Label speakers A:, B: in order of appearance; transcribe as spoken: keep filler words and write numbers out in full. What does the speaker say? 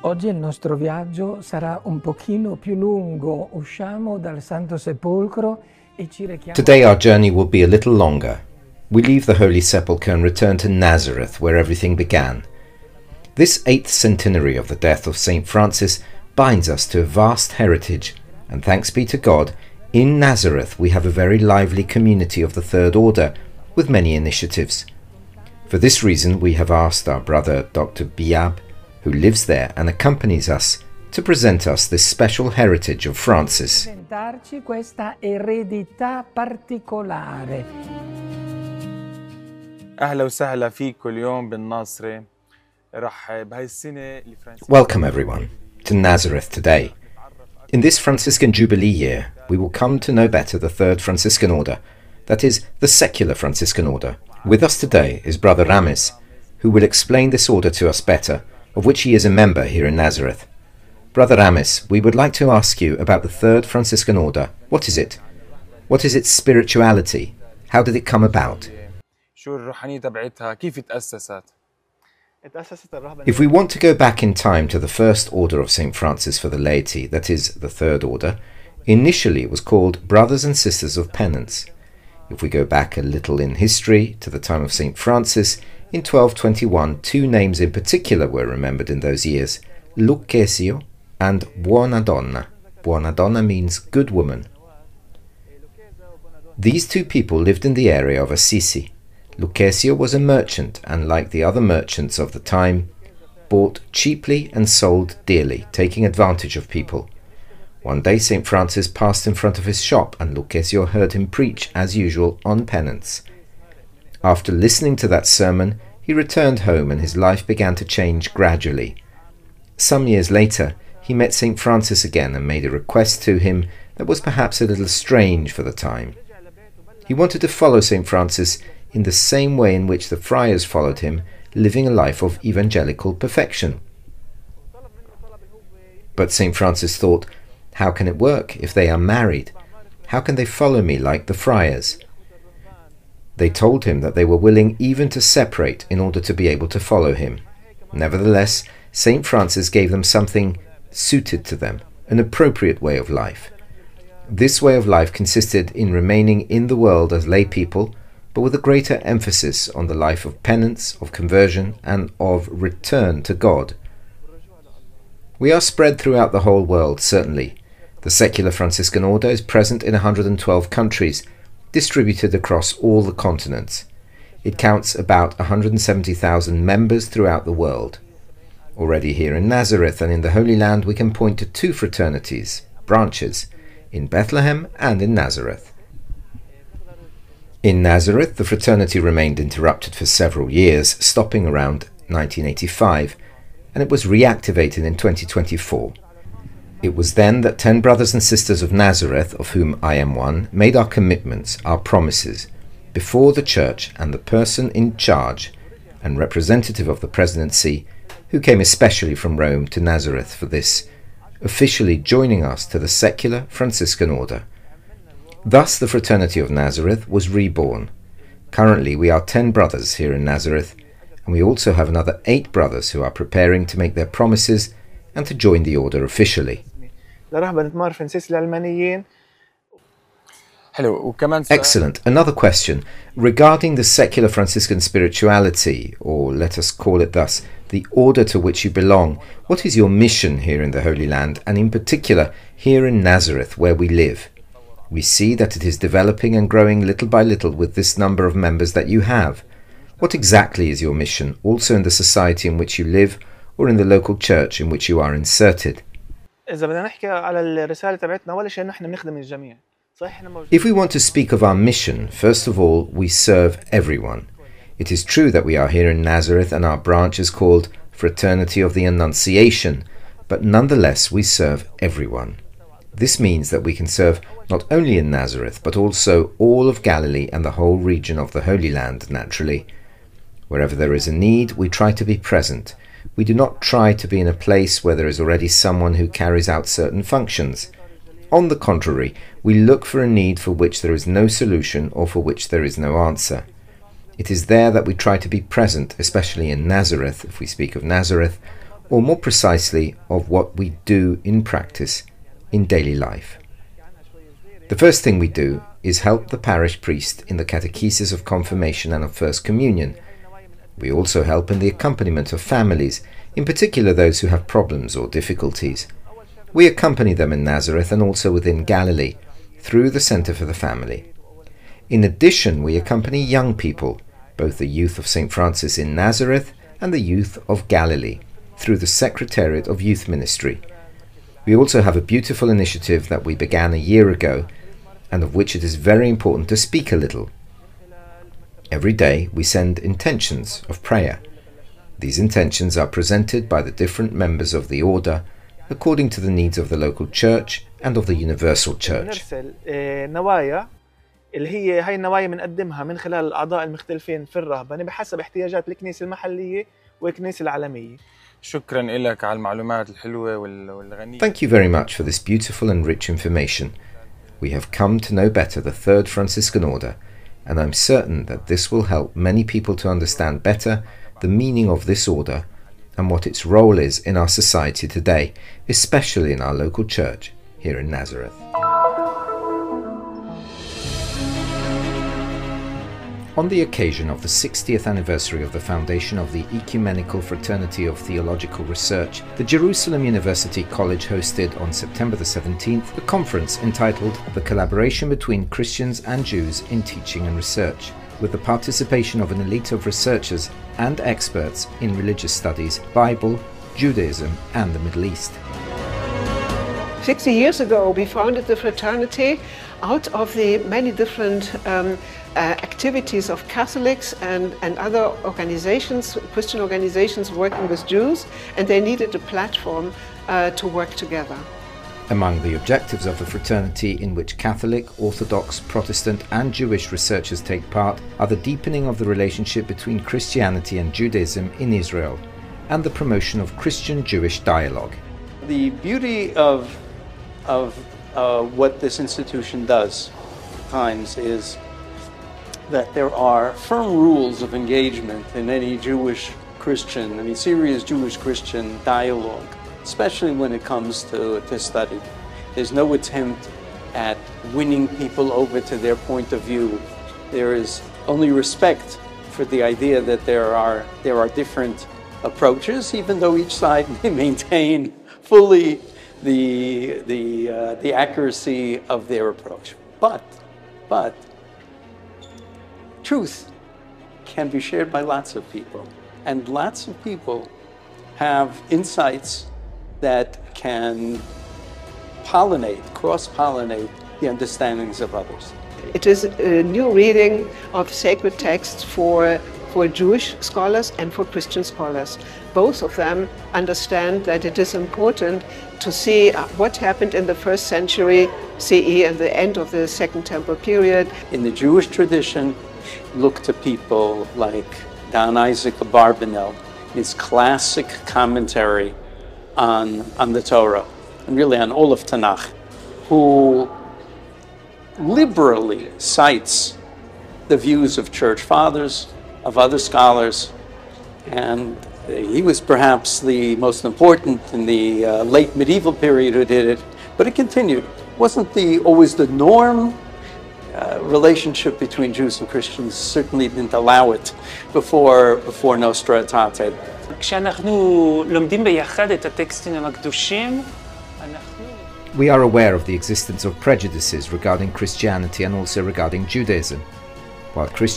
A: Oggi il nostro viaggio sarà un pochino più lungo. Usciamo dal Santo Sepolcro e ci rechiamo.
B: Today our journey will be a little longer. We leave the Holy Sepulchre and return to Nazareth, where everything began. This eighth centenary of the death of Saint Francis binds us to a vast heritage, and thanks be to God, in Nazareth we have a very lively community of the Third Order, with many initiatives. For this reason we have asked our brother Doctor Biab, who lives there and accompanies us, to present us this special heritage of Francis.
A: Presentarci questa eredità particolare.
C: أهلا وسهلا فيكم اليوم بالناصرة. راح بهاي السنة لفرانسيس.
B: Welcome everyone to Nazareth today. In this Franciscan Jubilee year, we will come to know better the Third Franciscan Order, that is, the secular Franciscan Order. With us today is Brother Ramis, who will explain this order to us better, of which he is a member here in Nazareth. Brother Ramis, we would like to ask you about the Third Franciscan Order. What is it? What is its spirituality? How did it come about?
C: شو الروحانية تبعتها؟ كيف تأسست؟
B: If we want to go back in time to the first order of Saint Francis for the laity, that is, the Third Order, initially it was called Brothers and Sisters of Penance. If we go back a little in history to the time of Saint Francis, in twelve twenty-one two names in particular were remembered in those years, Lucchesio and Buonadonna. Buonadonna means good woman. These two people lived in the area of Assisi. Lucchesio was a merchant and, like the other merchants of the time, bought cheaply and sold dearly, taking advantage of people. One day Saint Francis passed in front of his shop and Lucchesio heard him preach, as usual, on penance. After listening to that sermon, he returned home and his life began to change gradually. Some years later, he met Saint Francis again and made a request to him that was perhaps a little strange for the time. He wanted to follow Saint Francis in the same way in which the friars followed him, living a life of evangelical perfection. But Saint Francis thought, how can it work if they are married? How can they follow me like the friars? They told him that they were willing even to separate in order to be able to follow him. Nevertheless, Saint Francis gave them something suited to them, an appropriate way of life. This way of life consisted in remaining in the world as lay people, but with a greater emphasis on the life of penance, of conversion, and of return to God. We are spread throughout the whole world, certainly. The secular Franciscan Order is present in one hundred twelve countries, distributed across all the continents. It counts about one hundred seventy thousand members throughout the world. Already here in Nazareth and in the Holy Land we can point to two fraternities, branches, in Bethlehem and in Nazareth. In Nazareth, the fraternity remained interrupted for several years, stopping around nineteen eighty-five, and it was reactivated in twenty twenty-four. It was then that ten brothers and sisters of Nazareth, of whom I am one, made our commitments, our promises, before the Church and the person in charge and representative of the presidency, who came especially from Rome to Nazareth for this, officially joining us to the secular Franciscan Order. Thus the Fraternity of Nazareth was reborn. Currently we are ten brothers here in Nazareth, and we also have another eight brothers who are preparing to make their promises and to join the order officially. Excellent. Another question. Regarding the secular Franciscan spirituality, or let us call it thus, the order to which you belong, what is your mission here in the Holy Land, and in particular here in Nazareth where we live? We see that it is developing and growing little by little with this number of members that you have. What exactly is your mission, also in the society in which you live, or in the local church in which you are inserted? If we want to speak of our mission, first of all, we serve everyone. It is true that we are here in Nazareth and our branch is called Fraternity of the Annunciation, but nonetheless we serve everyone. This means that we can serve not only in Nazareth, but also all of Galilee and the whole region of the Holy Land, naturally. Wherever there is a need, we try to be present. We do not try to be in a place where there is already someone who carries out certain functions. On the contrary, we look for a need for which there is no solution or for which there is no answer. It is there that we try to be present, especially in Nazareth, if we speak of Nazareth, or more precisely of what we do in practice in daily life. The first thing we do is help the parish priest in the catechesis of confirmation and of First Communion. We also help in the accompaniment of families, in particular those who have problems or difficulties. We accompany them in Nazareth and also within Galilee, through the Centre for the Family. In addition, we accompany young people, both the youth of Saint Francis in Nazareth and the youth of Galilee, through the Secretariat of Youth Ministry. We also have a beautiful initiative that we began a year ago, and of which it is very important to speak a little. Every day we send intentions of prayer. These intentions are presented by the different members of the order according to the needs of the local church and of the universal church.
D: نوايا اللي هي هاي النوايا بنقدمها من خلال الأعضاء المختلفين في الرهبنة بحسب احتياجات الكنيسة المحلية والكنيسة العالمية.
C: شكرا لك على المعلومات الحلوة والغنية.
B: Thank you very much for this beautiful and rich information. We have come to know better the Third Franciscan Order, and I'm certain that this will help many people to understand better the meaning of this order and what its role is in our society today, especially in our local church here in Nazareth. On the occasion of the sixtieth anniversary of the foundation of the Ecumenical Fraternity of Theological Research, the Jerusalem University College hosted on September the seventeenth a conference entitled The Collaboration Between Christians and Jews in Teaching and Research, with the participation of an elite of researchers and experts in religious studies, Bible, Judaism and the Middle East.
E: sixty years ago we founded the fraternity out of the many different um, uh, activities of Catholics and, and other organizations, Christian organizations working with Jews, and they needed a platform uh, to work together.
B: Among the objectives of the fraternity, in which Catholic, Orthodox, Protestant and Jewish researchers take part, are the deepening of the relationship between Christianity and Judaism in Israel and the promotion of Christian-Jewish dialogue.
F: The beauty of, of uh, what this institution does at times is that there are firm rules of engagement in any Jewish Christian, any serious Jewish Christian dialogue, especially when it comes to, to study. There's no attempt at winning people over to their point of view. There is only respect for the idea that there are, there are different approaches, even though each side may maintain fully the, the, uh, the accuracy of their approach. But, but, truth can be shared by lots of people, and lots of people have insights that can pollinate, cross-pollinate the understandings of others.
E: It is a new reading of sacred texts for, for Jewish scholars and for Christian scholars. Both of them understand that it is important to see what happened in the first century C E and the end of the Second Temple period.
F: In the Jewish tradition, look to people like Don Isaac Abarbanel, his classic commentary on, on the Torah, and really on all of Tanakh, who liberally cites the views of church fathers, of other scholars, and he was perhaps the most important in the uh, late medieval period who did it, but it continued. It wasn't the, always the norm. Uh, relationship between Jews and Christians certainly didn't allow it before, before Nostra Aetate.
G: כשאנחנו לומדים ביחד את הטקסטים הקדושים, אנחנו...
B: We are aware of the existence of prejudices regarding Christianity and also regarding Judaism. While Christians